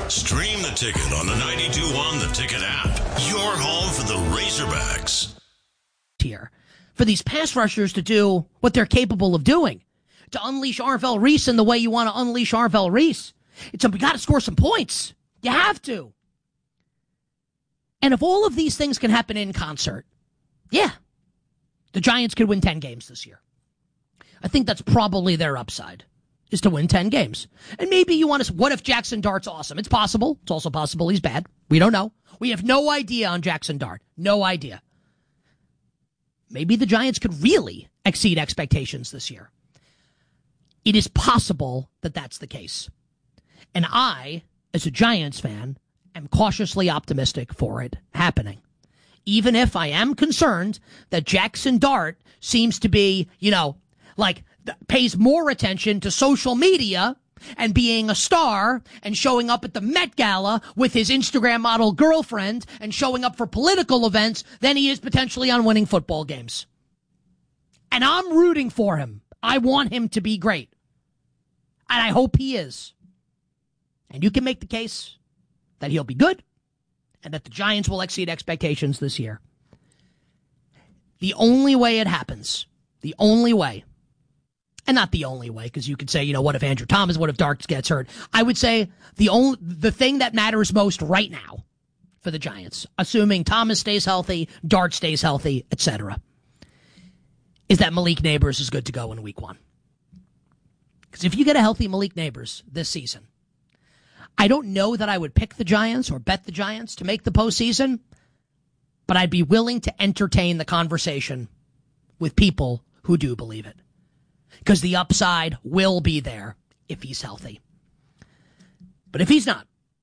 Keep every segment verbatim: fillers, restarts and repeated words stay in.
Stream the Ticket on the ninety-two point one The Ticket app. Your home for the Razorbacks. Here, for these pass rushers to do what they're capable of doing, to unleash Arvell Reese in the way you want to unleash Arvell Reese. It's a, you got to score some points. You have to. And if all of these things can happen in concert, yeah, the Giants could win ten games this year. I think that's probably their upside, is to win ten games. And maybe you want to, what if Jackson Dart's awesome? It's possible. It's also possible he's bad. We don't know. We have no idea on Jackson Dart. No idea. Maybe the Giants could really exceed expectations this year. It is possible that that's the case. And I, as a Giants fan, am cautiously optimistic for it happening. Even if I am concerned that Jackson Dart seems to be, you know, like pays more attention to social media and being a star and showing up at the Met Gala with his Instagram model girlfriend and showing up for political events than he is potentially on winning football games. And I'm rooting for him. I want him to be great. And I hope he is. And you can make the case that he'll be good and that the Giants will exceed expectations this year. The only way it happens, the only way, and not the only way, because you could say, you know, what if Andrew Thomas, what if Darts gets hurt? I would say the only, the thing that matters most right now for the Giants, assuming Thomas stays healthy, Dart stays healthy, et cetera, is that Malik Neighbors is good to go in week one. Because if you get a healthy Malik Neighbors this season, I don't know that I would pick the Giants or bet the Giants to make the postseason, but I'd be willing to entertain the conversation with people who do believe it. Because the upside will be there if he's healthy. But if he's not,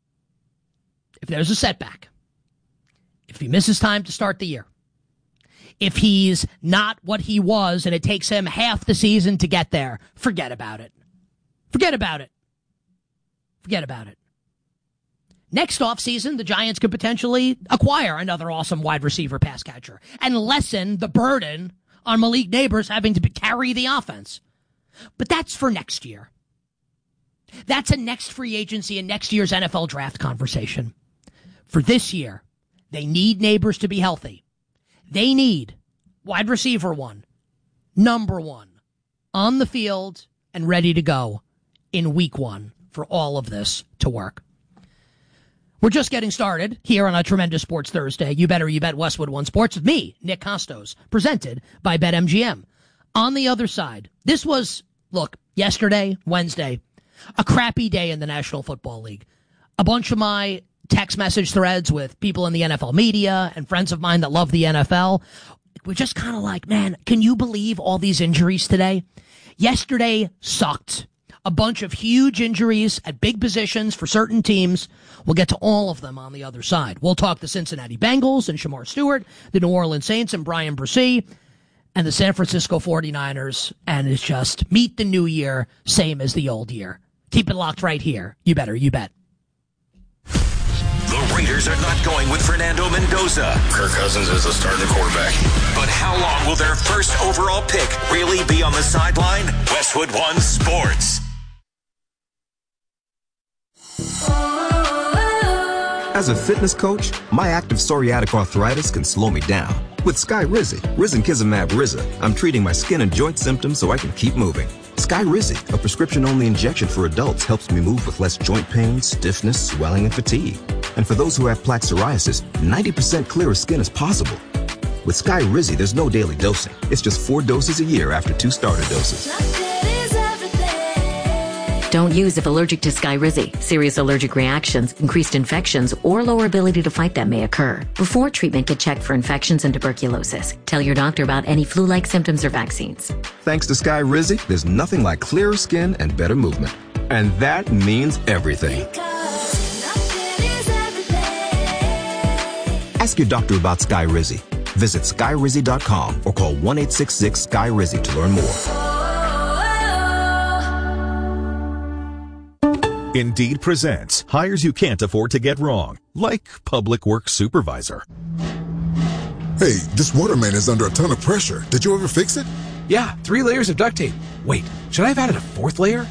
if there's a setback, if he misses time to start the year, if he's not what he was and it takes him half the season to get there, forget about it. Forget about it. Forget about it. Next offseason, the Giants could potentially acquire another awesome wide receiver pass catcher and lessen the burden on Malik Neighbors having to carry the offense. But that's for next year. That's a next free agency and next year's N F L draft conversation. For this year, they need Neighbors to be healthy. They need wide receiver one, number one, on the field and ready to go in week one for all of this to work. We're just getting started here on a Tremendous Sports Thursday. You better you bet Westwood One Sports with me, Nick Costos, presented by BetMGM. On the other side, this was, look, yesterday, Wednesday, a crappy day in the National Football League. A bunch of my text message threads with people in the N F L media and friends of mine that love the N F L were just kind of like, man, can you believe all these injuries today? Yesterday sucked. A bunch of huge injuries at big positions for certain teams. We'll get to all of them on the other side. We'll talk the Cincinnati Bengals and Shamar Stewart, the New Orleans Saints and Brian Bresee, and the San Francisco forty-niners, and it's just meet the new year, same as the old year. Keep it locked right here. You better, you bet. The Raiders are not going with Fernando Mendoza. Kirk Cousins is the starting quarterback. But how long will their first overall pick really be on the sideline? Westwood One Sports. As a fitness coach, my active psoriatic arthritis can slow me down. With Skyrizi, Risankizumab Riza, I'm treating my skin and joint symptoms so I can keep moving. Skyrizi, a prescription-only injection for adults, helps me move with less joint pain, stiffness, swelling, and fatigue. And for those who have plaque psoriasis, ninety percent clearer skin is possible. With Skyrizi, there's no daily dosing. It's just four doses a year after two starter doses. Don't use if allergic to Skyrizi. Serious allergic reactions, increased infections, or lower ability to fight them may occur. Before treatment, get checked for infections and tuberculosis. Tell your doctor about any flu-like symptoms or vaccines. Thanks to Skyrizi, there's nothing like clearer skin and better movement. And that means everything. Ask your doctor about Skyrizi. Visit Skyrizi dot com or call one eight six six Sky Rizi to learn more. Indeed presents hires you can't afford to get wrong, like public works supervisor. Hey, this waterman is under a ton of pressure. Did you ever fix it? Yeah, three layers of duct tape. Wait, should I have added a fourth layer?